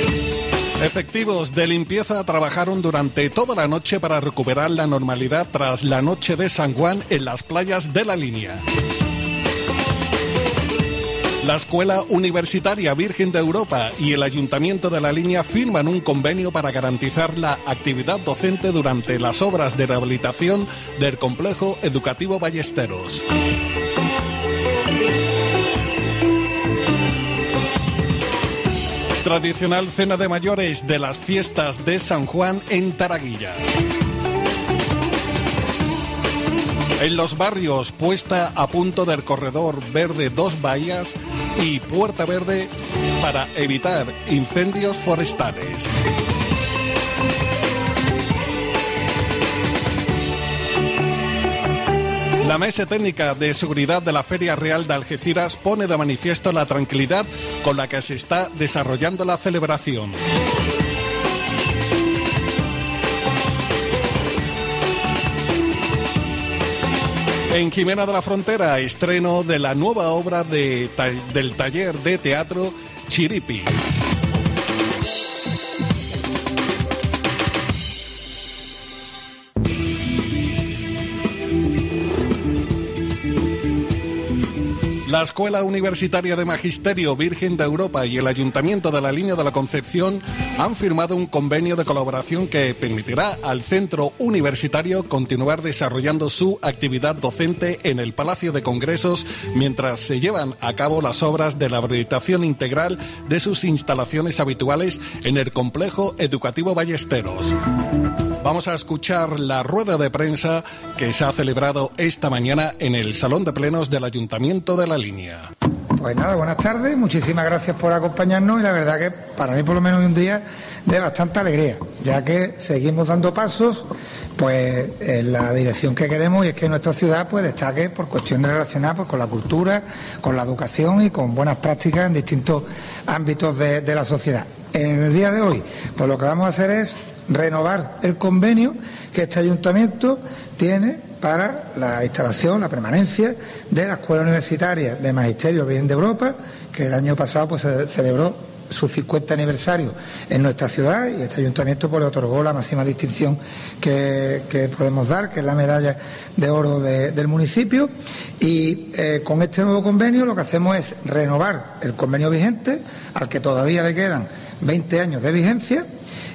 Efectivos de limpieza trabajaron durante toda la noche para recuperar la normalidad tras la noche de San Juan en las playas de La Línea. La Escuela Universitaria Virgen de Europa y el Ayuntamiento de La Línea firman un convenio para garantizar la actividad docente durante las obras de rehabilitación del complejo educativo Ballesteros. Tradicional cena de mayores de las fiestas de San Juan en Taraguilla. En los barrios, puesta a punto del corredor verde Dos Bahías y Puerta Verde para evitar incendios forestales. La Mesa Técnica de Seguridad de la Feria Real de Algeciras pone de manifiesto la tranquilidad con la que se está desarrollando la celebración. En Jimena de la Frontera, estreno de la nueva obra del taller de teatro Chiripi. La Escuela Universitaria de Magisterio Virgen de Europa y el Ayuntamiento de La Línea de la Concepción han firmado un convenio de colaboración que permitirá al centro universitario continuar desarrollando su actividad docente en el Palacio de Congresos mientras se llevan a cabo las obras de la rehabilitación integral de sus instalaciones habituales en el complejo educativo Ballesteros. Vamos a escuchar la rueda de prensa que se ha celebrado esta mañana en el Salón de Plenos del Ayuntamiento de La Línea. Pues nada, buenas tardes, muchísimas gracias por acompañarnos y la verdad que para mí por lo menos es un día de bastante alegría, ya que seguimos dando pasos pues en la dirección que queremos y es que nuestra ciudad pues destaque por cuestiones relacionadas pues, con la cultura, con la educación y con buenas prácticas en distintos ámbitos de la sociedad. En el día de hoy, pues lo que vamos a hacer es renovar el convenio que este ayuntamiento tiene para la instalación, la permanencia de la Escuela Universitaria de Magisterio Virgen de Europa, que el año pasado pues se celebró su 50 aniversario en nuestra ciudad y este ayuntamiento pues le otorgó la máxima distinción que podemos dar, que es la medalla de oro del municipio y con este nuevo convenio lo que hacemos es renovar el convenio vigente al que todavía le quedan 20 años de vigencia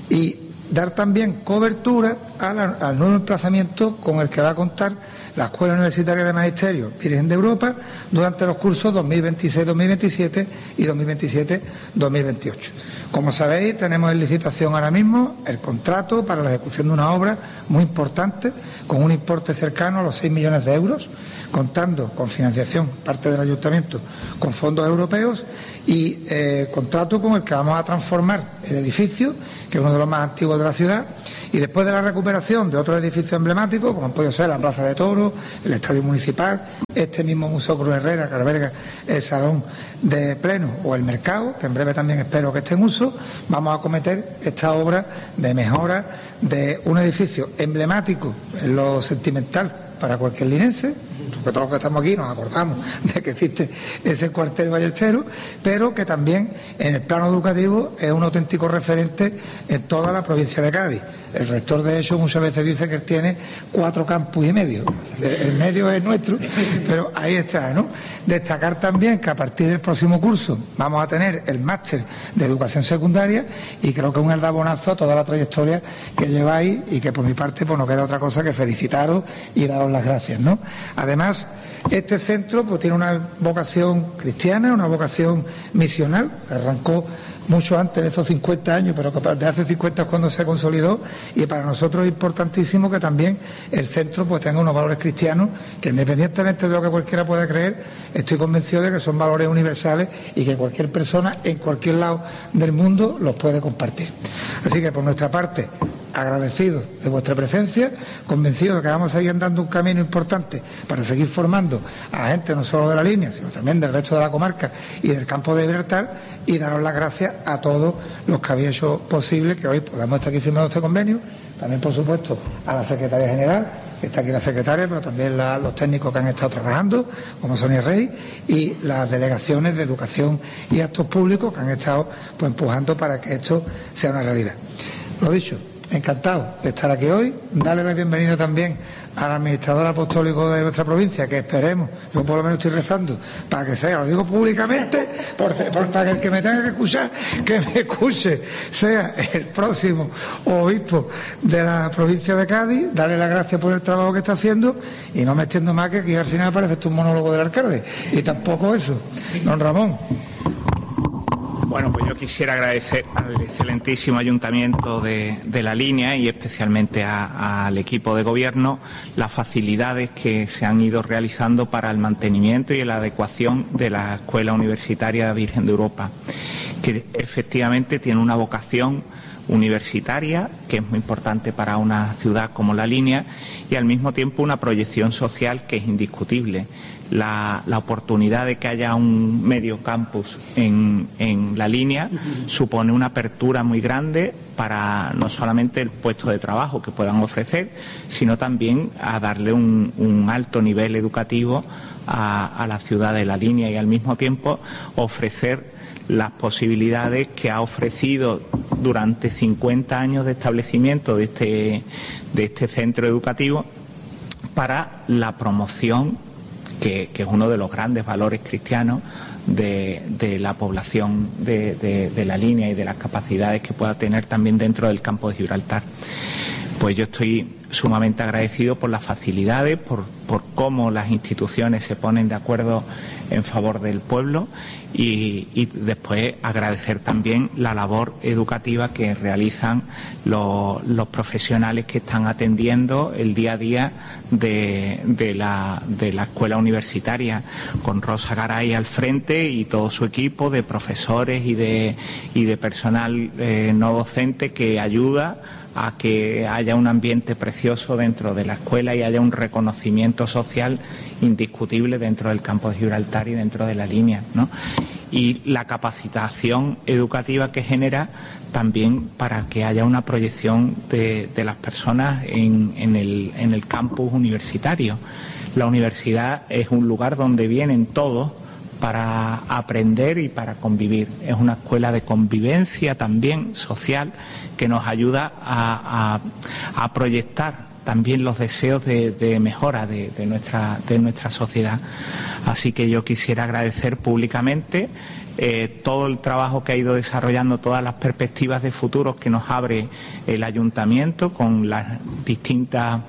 y dar también cobertura al nuevo emplazamiento con el que va a contar la Escuela Universitaria de Magisterio Virgen de Europa durante los cursos 2026-2027 y 2027-2028. Como sabéis, tenemos en licitación ahora mismo el contrato para la ejecución de una obra muy importante, con un importe cercano a los 6 millones de euros, contando con financiación parte del ayuntamiento con fondos europeos y contrato con el que vamos a transformar el edificio, que es uno de los más antiguos de la ciudad, y después de la recuperación de otros edificios emblemáticos, como han podido ser la Plaza de Toros, el Estadio Municipal, este mismo Museo Cruz Herrera, que alberga el Salón de Pleno, o el Mercado, que en breve también espero que esté en uso, vamos a acometer esta obra de mejora de un edificio emblemático en lo sentimental para cualquier linense, porque todos los que estamos aquí nos acordamos de que existe ese cuartel Ballesteros, pero que también en el plano educativo es un auténtico referente en toda la provincia de Cádiz. El rector, de hecho, muchas veces dice que él tiene 4 campus y medio. El medio es nuestro, pero ahí está, ¿no? Destacar también que a partir del próximo curso vamos a tener el máster de educación secundaria y creo que es un aldabonazo a toda la trayectoria que lleváis y que por mi parte pues no queda otra cosa que felicitaros y daros las gracias, ¿no? Además, este centro pues tiene una vocación cristiana, una vocación misional, arrancó mucho antes de esos 50 años, pero de hace 50 es cuando se consolidó y para nosotros es importantísimo que también el centro pues tenga unos valores cristianos que independientemente de lo que cualquiera pueda creer, estoy convencido de que son valores universales y que cualquier persona en cualquier lado del mundo los puede compartir. Así que por nuestra parte, agradecidos de vuestra presencia, convencidos de que vamos a seguir andando un camino importante para seguir formando a gente no solo de La Línea, sino también del resto de la comarca y del campo de Gibraltar, y daros las gracias a todos los que habéis hecho posible que hoy podamos estar aquí firmando este convenio, también por supuesto a la Secretaría General, está aquí la secretaria, pero también los técnicos que han estado trabajando, como Sonia Rey, y las delegaciones de Educación y Actos Públicos que han estado pues empujando para que esto sea una realidad. Lo dicho, encantado de estar aquí hoy, darle la bienvenida también al administrador apostólico de nuestra provincia, que esperemos, yo por lo menos estoy rezando, para que sea, lo digo públicamente, para que el que me tenga que escuchar, que me escuche, sea el próximo obispo de la provincia de Cádiz, darle las gracias por el trabajo que está haciendo, y no me extiendo más, que aquí al final parece un monólogo del alcalde, y tampoco eso. Don Ramón. Bueno, pues yo quisiera agradecer al excelentísimo Ayuntamiento de La Línea y especialmente al equipo de gobierno las facilidades que se han ido realizando para el mantenimiento y la adecuación de la Escuela Universitaria Virgen de Europa, que efectivamente tiene una vocación universitaria que es muy importante para una ciudad como La Línea y al mismo tiempo una proyección social que es indiscutible. La oportunidad de que haya un medio campus en La Línea supone una apertura muy grande para no solamente el puesto de trabajo que puedan ofrecer, sino también a darle un alto nivel educativo a la ciudad de La Línea y al mismo tiempo ofrecer las posibilidades que ha ofrecido durante 50 años de establecimiento de este centro educativo para la promoción que es uno de los grandes valores cristianos de la población de La Línea y de las capacidades que pueda tener también dentro del campo de Gibraltar. Pues yo estoy sumamente agradecido por las facilidades, por cómo las instituciones se ponen de acuerdo en favor del pueblo y después agradecer también la labor educativa que realizan los profesionales que están atendiendo el día a día de la escuela universitaria, con Rosa Garay al frente y todo su equipo de profesores y de personal no docente que ayuda a que haya un ambiente precioso dentro de la escuela y haya un reconocimiento social indiscutible dentro del campo de Gibraltar y dentro de La Línea, ¿no? Y la capacitación educativa que genera también para que haya una proyección de las personas en el campus universitario. La universidad es un lugar donde vienen todos para aprender y para convivir. Es una escuela de convivencia también social que nos ayuda a proyectar también los deseos de mejora de nuestra sociedad. Así que yo quisiera agradecer públicamente todo el trabajo que ha ido desarrollando, todas las perspectivas de futuros que nos abre el Ayuntamiento con las distintas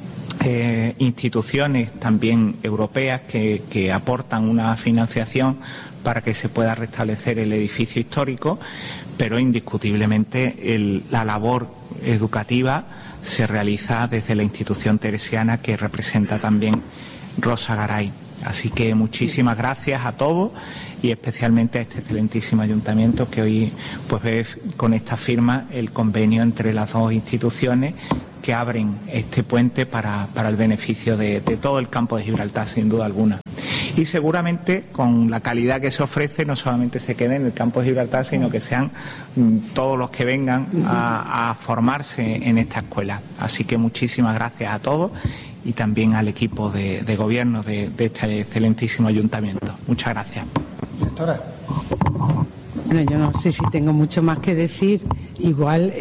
instituciones también europeas que aportan una financiación para que se pueda restablecer el edificio histórico, pero indiscutiblemente la labor educativa se realiza desde la institución teresiana que representa también Rosa Garay. Así que muchísimas gracias a todos y especialmente a este excelentísimo ayuntamiento que hoy pues ve con esta firma el convenio entre las dos instituciones que abren este puente para el beneficio de todo el campo de Gibraltar, sin duda alguna. Y seguramente con la calidad que se ofrece no solamente se quede en el campo de Gibraltar, sino que sean todos los que vengan a formarse en esta escuela. Así que muchísimas gracias a todos y también al equipo de gobierno de este excelentísimo ayuntamiento. Muchas gracias. Doctora. Bueno, yo no sé si tengo mucho más que decir. Igual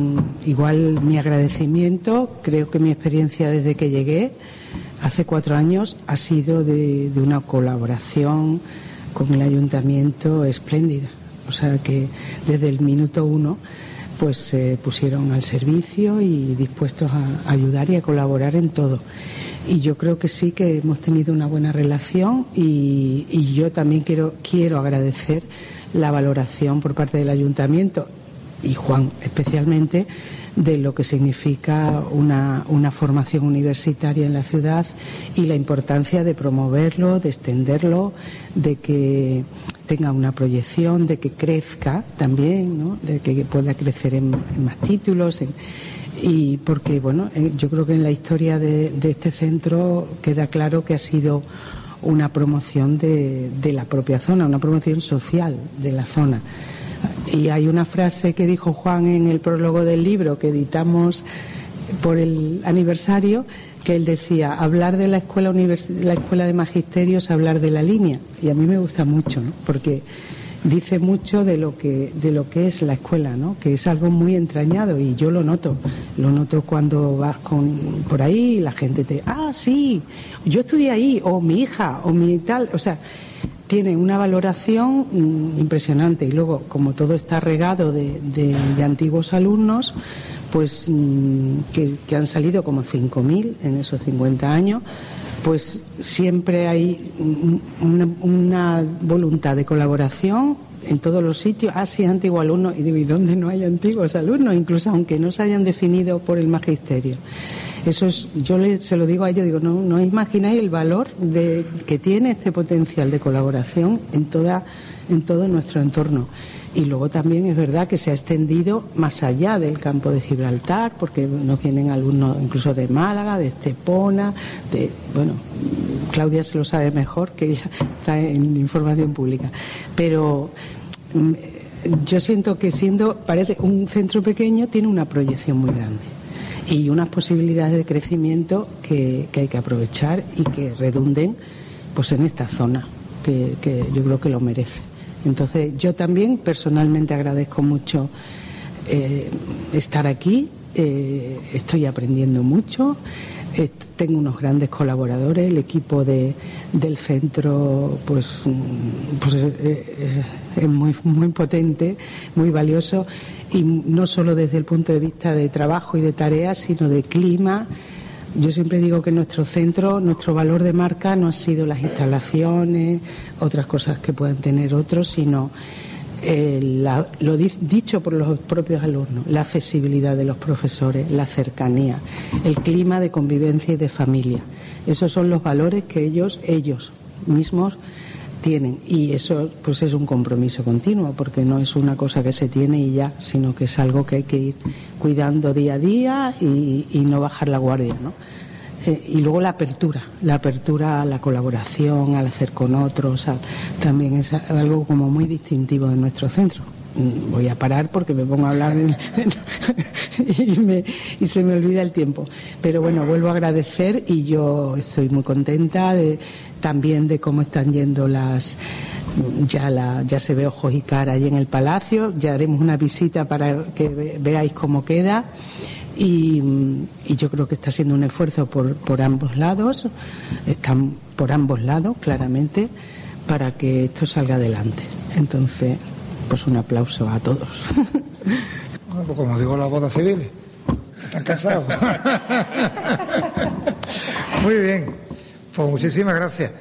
mi agradecimiento, creo que mi experiencia desde que llegué hace 4 años ha sido de una colaboración con el ayuntamiento espléndida. O sea que desde el minuto 1 pues se pusieron al servicio y dispuestos a ayudar y a colaborar en todo. Y yo creo que sí que hemos tenido una buena relación y yo también quiero agradecer la valoración por parte del ayuntamiento y Juan especialmente de lo que significa una formación universitaria en la ciudad y la importancia de promoverlo, de extenderlo, de que tenga una proyección, de que crezca también, ¿no? De que pueda crecer en más títulos. Y porque, bueno, yo creo que en la historia de este centro queda claro que ha sido una promoción de la propia zona, una promoción social de la zona. Y hay una frase que dijo Juan en el prólogo del libro que editamos por el aniversario, que él decía, hablar de la escuela de magisterio es hablar de la línea, y a mí me gusta mucho, ¿no? Porque dice mucho de lo que es la escuela, ¿no? Que es algo muy entrañado, y yo lo noto cuando vas por ahí y la gente sí, yo estudié ahí, o mi hija, o mi tal, o sea, tiene una valoración impresionante. Y luego, como todo está regado de antiguos alumnos, pues que han salido como 5.000 en esos 50 años, pues siempre hay una voluntad de colaboración en todos los sitios. Sí, antiguo alumno, y digo, ¿y dónde no hay antiguos alumnos? Incluso aunque no se hayan definido por el magisterio. Eso es, se lo digo a ellos, digo, no imagináis el valor que tiene este potencial de colaboración en todo nuestro entorno. Y luego también es verdad que se ha extendido más allá del campo de Gibraltar, porque nos vienen alumnos incluso de Málaga, de Estepona, Claudia se lo sabe mejor, que ella está en información pública. Pero yo siento que parece un centro pequeño, tiene una proyección muy grande y unas posibilidades de crecimiento que hay que aprovechar y que redunden pues en esta zona, que yo creo que lo merece. Entonces, yo también personalmente agradezco mucho estar aquí, estoy aprendiendo mucho, tengo unos grandes colaboradores, el equipo del centro pues es muy, muy potente, muy valioso, y no solo desde el punto de vista de trabajo y de tareas, sino de clima. Yo siempre digo que nuestro centro, nuestro valor de marca no ha sido las instalaciones, otras cosas que puedan tener otros, sino lo dicho por los propios alumnos, la accesibilidad de los profesores, la cercanía, el clima de convivencia y de familia. Esos son los valores que ellos mismos tienen, y eso pues es un compromiso continuo, porque no es una cosa que se tiene y ya, sino que es algo que hay que ir cuidando día a día y no bajar la guardia, ¿no? Y luego la apertura a la colaboración, al hacer con otros, también es algo como muy distintivo de nuestro centro. Voy a parar porque me pongo a hablar y se me olvida el tiempo. Pero bueno, vuelvo a agradecer, y yo estoy muy contenta también de cómo están yendo ya se ve ojos y cara allí en el Palacio. Ya haremos una visita para que veáis cómo queda. Y yo creo que está siendo un esfuerzo por ambos lados, están por ambos lados claramente, para que esto salga adelante. Entonces, pues un aplauso a todos. Bueno, pues como digo, las bodas civiles están casados. Muy bien, pues muchísimas gracias.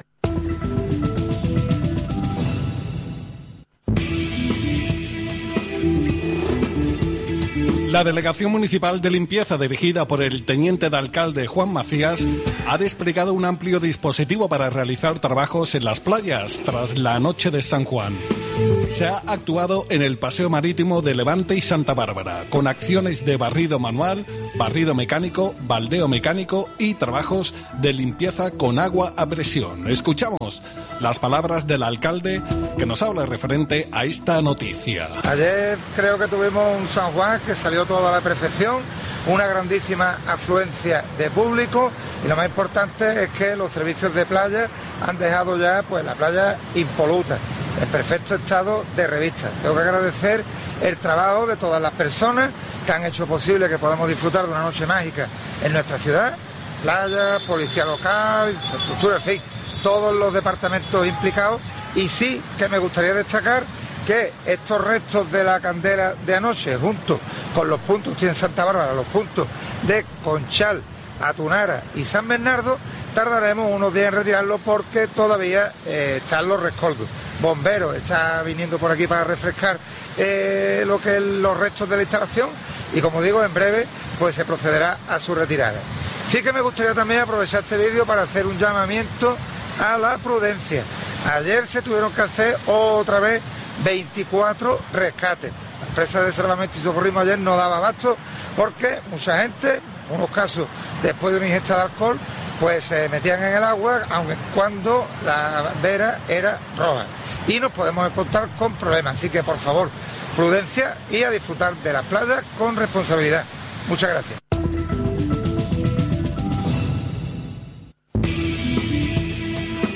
La Delegación Municipal de Limpieza, dirigida por el teniente de alcalde Juan Macías, ha desplegado un amplio dispositivo para realizar trabajos en las playas tras la noche de San Juan. Se ha actuado en el Paseo Marítimo de Levante y Santa Bárbara, con acciones de barrido manual, barrido mecánico, baldeo mecánico y trabajos de limpieza con agua a presión. Escuchamos las palabras del alcalde, que nos habla referente a esta noticia. Ayer creo que tuvimos un San Juan que salió toda la perfección, una grandísima afluencia de público, y lo más importante es que los servicios de playa han dejado ya pues la playa impoluta, en perfecto estado de revista. Tengo que agradecer el trabajo de todas las personas que han hecho posible que podamos disfrutar de una noche mágica en nuestra ciudad: playa, policía local, infraestructura, en fin, todos los departamentos implicados. Y sí que me gustaría destacar que estos restos de la candela de anoche, junto con los puntos, estoy en Santa Bárbara, los puntos de Conchal, Atunara y San Bernardo, tardaremos unos días en retirarlos porque todavía están los rescoldos. Bomberos está viniendo por aquí para refrescar lo que es los restos de la instalación, y como digo, en breve pues se procederá a su retirada. Sí que me gustaría también aprovechar este vídeo para hacer un llamamiento a la prudencia. Ayer se tuvieron que hacer otra vez 24 rescates. La empresa de salvamento y socorrismo ayer no daba abasto porque mucha gente, en unos casos después de una ingesta de alcohol, pues se metían en el agua, aunque cuando la bandera era roja. Y nos podemos encontrar con problemas. Así que, por favor, prudencia y a disfrutar de las playas con responsabilidad. Muchas gracias.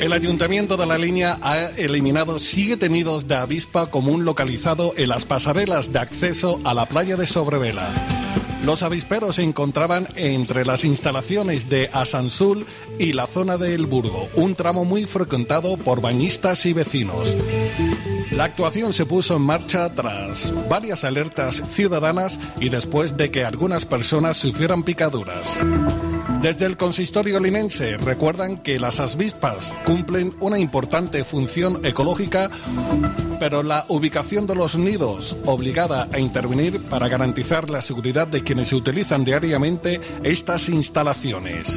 El Ayuntamiento de La Línea ha eliminado 7 nidos de avispa común localizado en las pasarelas de acceso a la playa de Sobrevela. Los avisperos se encontraban entre las instalaciones de Asansul y la zona de El Burgo, un tramo muy frecuentado por bañistas y vecinos. La actuación se puso en marcha tras varias alertas ciudadanas y después de que algunas personas sufrieran picaduras. Desde el consistorio linense recuerdan que las avispas cumplen una importante función ecológica, pero la ubicación de los nidos obligada a intervenir para garantizar la seguridad de quienes utilizan diariamente estas instalaciones.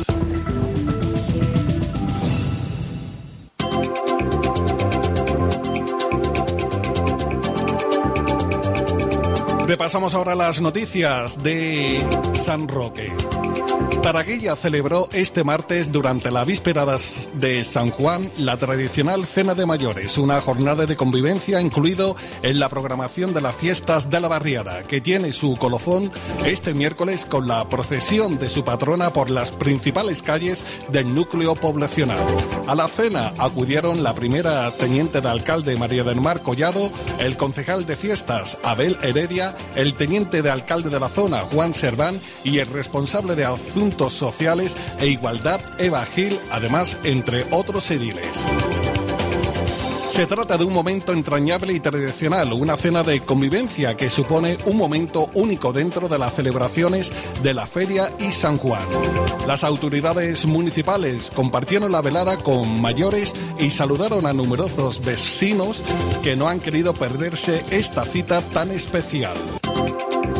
Repasamos ahora las noticias de San Roque. Taraguilla celebró este martes, durante la víspera de San Juan, la tradicional Cena de Mayores, una jornada de convivencia incluido en la programación de las fiestas de la barriada, que tiene su colofón este miércoles con la procesión de su patrona por las principales calles del núcleo poblacional. A la cena acudieron la primera teniente de alcalde María del Mar Collado, el concejal de fiestas Abel Heredia, el teniente de alcalde de la zona Juan Serván y el responsable de Asuntos Sociales e Igualdad Eva Gil, además entre otros ediles. Se trata de un momento entrañable y tradicional, una cena de convivencia que supone un momento único dentro de las celebraciones de la Feria y San Juan. Las autoridades municipales compartieron la velada con mayores y saludaron a numerosos vecinos que no han querido perderse esta cita tan especial.